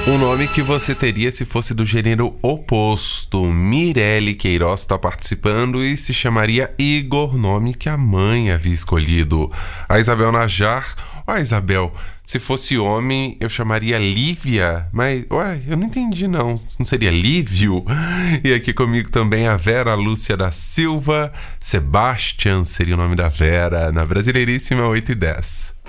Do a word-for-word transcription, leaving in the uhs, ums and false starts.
O nome que você teria se fosse do gênero oposto. Mirelle Queiroz está participando e se chamaria Igor, nome que a mãe havia escolhido. A Isabel Najar. Ó, Isabel, se fosse homem eu chamaria Lívia, mas, ué, eu não entendi não. Não seria Lívio? E aqui comigo também a Vera Lúcia da Silva. Sebastian seria o nome da Vera, na Brasileiríssima oito e dez.